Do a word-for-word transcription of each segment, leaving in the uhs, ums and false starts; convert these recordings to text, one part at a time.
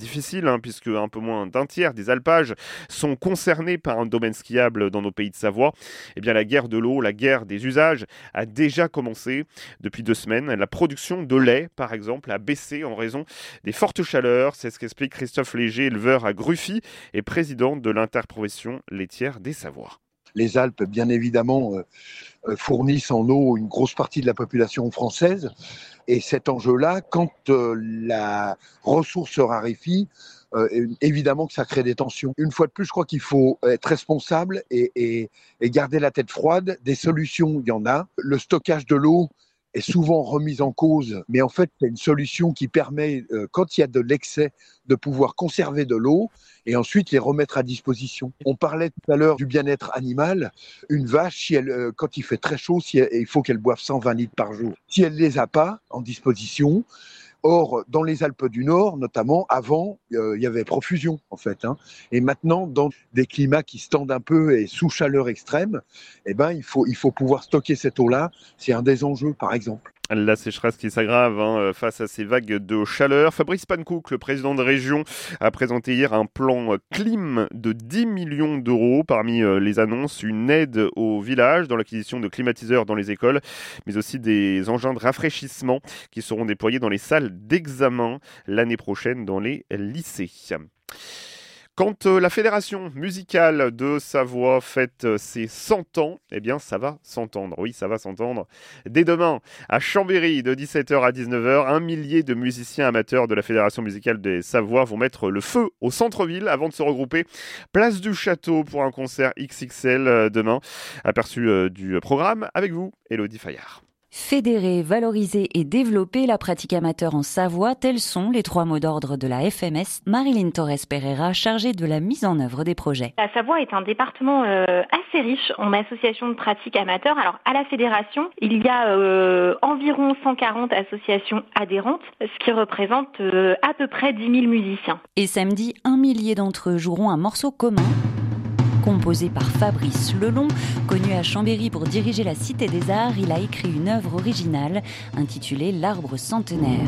difficile, hein, puisque un peu moins d'un tiers des alpages sont concernés par un domaine skiable dans nos pays de Savoie. Eh bien, la guerre de l'eau, la guerre des usages a déjà commencé depuis deux semaines. La production de lait, par exemple, a baissé en raison des fortes chaleurs. C'est ce qu'explique Christophe Léger, éleveur à Gruffy et président de l'interprofession laitière des Savoies. Les Alpes, bien évidemment, euh, fournissent en eau une grosse partie de la population française. Et cet enjeu-là, quand euh, la ressource se raréfie, euh, évidemment que ça crée des tensions. Une fois de plus, je crois qu'il faut être responsable et, et, et garder la tête froide. Des solutions, il y en a. Le stockage de l'eau est souvent remise en cause, mais en fait, c'est une solution qui permet, euh, quand il y a de l'excès, de pouvoir conserver de l'eau et ensuite les remettre à disposition. On parlait tout à l'heure du bien-être animal. Une vache, si elle, euh, quand il fait très chaud, si elle, il faut qu'elle boive cent vingt litres par jour. Si elle ne les a pas en disposition, or, dans les Alpes du Nord, notamment, avant, euh, il y avait profusion, en fait. Hein. Et maintenant, dans des climats qui se tendent un peu et sous chaleur extrême, eh ben, il faut, il faut pouvoir stocker cette eau-là. C'est un des enjeux, par exemple. La sécheresse qui s'aggrave hein, face à ces vagues de chaleur. Fabrice Pankouk, le président de région, a présenté hier un plan clim de dix millions d'euros. Parmi les annonces, une aide aux villages dans l'acquisition de climatiseurs dans les écoles, mais aussi des engins de rafraîchissement qui seront déployés dans les salles d'examen l'année prochaine dans les lycées. Quand euh, la Fédération musicale de Savoie fête euh, ses cent ans, eh bien ça va s'entendre, oui ça va s'entendre. Dès demain, à Chambéry, de dix-sept heures à dix-neuf heures, un millier de musiciens amateurs de la Fédération musicale des Savoie vont mettre le feu au centre-ville avant de se regrouper place du Château pour un concert X X L euh, demain. Aperçu euh, du programme avec vous, Élodie Fayard. Fédérer, valoriser et développer la pratique amateur en Savoie, tels sont les trois mots d'ordre de la F M S. Marilyn Torres Pereira, chargée de la mise en œuvre des projets. La Savoie est un département euh, assez riche en associations de pratique amateur. Alors à la fédération, il y a euh, environ cent quarante associations adhérentes, ce qui représente euh, à peu près dix mille musiciens. Et samedi, un millier d'entre eux joueront un morceau commun. Composé par Fabrice Lelon, connu à Chambéry pour diriger la Cité des Arts, il a écrit une œuvre originale intitulée L'Arbre centenaire.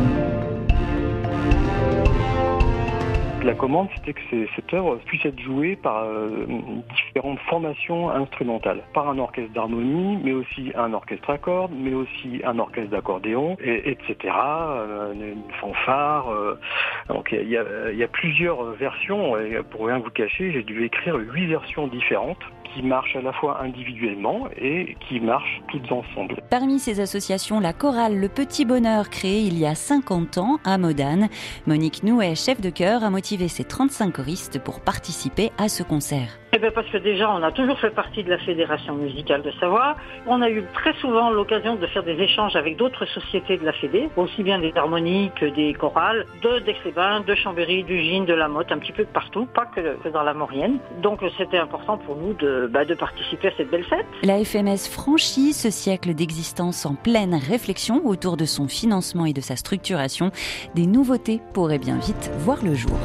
La commande, c'était que ces, cette œuvre puisse être jouée par euh, différentes formations instrumentales, par un orchestre d'harmonie, mais aussi un orchestre à cordes, mais aussi un orchestre d'accordéon, et, etc. Euh, une fanfare. Euh, donc il y a, y a plusieurs versions. Et pour rien vous cacher, j'ai dû écrire huit versions différentes qui marchent à la fois individuellement et qui marchent toutes ensemble. Parmi ces associations, la chorale Le Petit Bonheur, créée il y a cinquante ans à Modane. Monique Nouet, chef de chœur, a motivé ses trente-cinq choristes pour participer à ce concert. Eh bien parce que déjà, on a toujours fait partie de la Fédération musicale de Savoie. On a eu très souvent l'occasion de faire des échanges avec d'autres sociétés de la Fédé, aussi bien des harmonies que des chorales, de d'Aix-les-Bains, de Chambéry, du Gine, de la Motte, un petit peu de partout, pas que, que dans la Maurienne. Donc c'était important pour nous de, bah, de participer à cette belle fête. La F M S franchit ce siècle d'existence en pleine réflexion autour de son financement et de sa structuration. Des nouveautés pourraient bien vite voir le jour.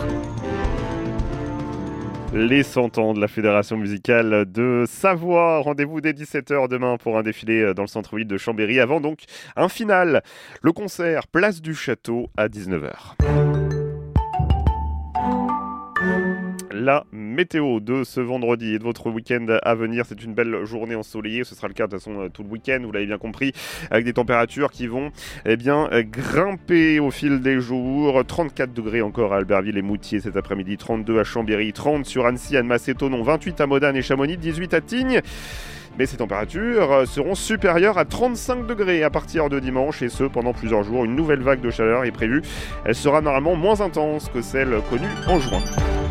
Les cent ans de la Fédération musicale de Savoie. Rendez-vous dès dix-sept heures demain pour un défilé dans le centre-ville de Chambéry. Avant donc un final. Le concert Place du Château à dix-neuf heures. La météo de ce vendredi et de votre week-end à venir, c'est une belle journée ensoleillée, ce sera le cas de toute façon tout le week-end, vous l'avez bien compris, avec des températures qui vont eh bien, grimper au fil des jours. Trente-quatre degrés encore à Albertville et Moutier cet après-midi, trente-deux à Chambéry, trente sur Annecy, Annemasse et Thonon, vingt-huit à Modane et Chamonix, dix-huit à Tignes. Mais ces températures seront supérieures à trente-cinq degrés à partir de dimanche, et ce pendant plusieurs jours. Une nouvelle vague de chaleur est prévue, elle sera normalement moins intense que celle connue en juin.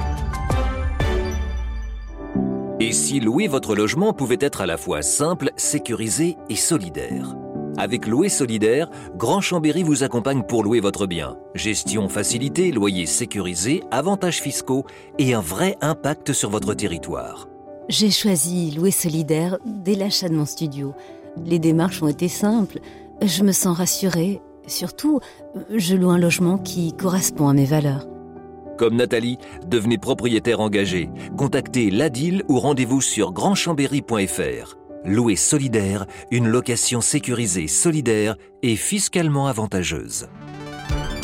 Et si louer votre logement pouvait être à la fois simple, sécurisé et solidaire ? Avec Louer Solidaire, Grand Chambéry vous accompagne pour louer votre bien. Gestion facilitée, loyer sécurisé, avantages fiscaux et un vrai impact sur votre territoire. J'ai choisi Louer Solidaire dès l'achat de mon studio. Les démarches ont été simples. Je me sens rassurée. Surtout, je loue un logement qui correspond à mes valeurs. Comme Nathalie, devenez propriétaire engagé. Contactez l'A D I L ou rendez-vous sur grand chambéry point f r. Louer Solidaire, une location sécurisée, solidaire et fiscalement avantageuse.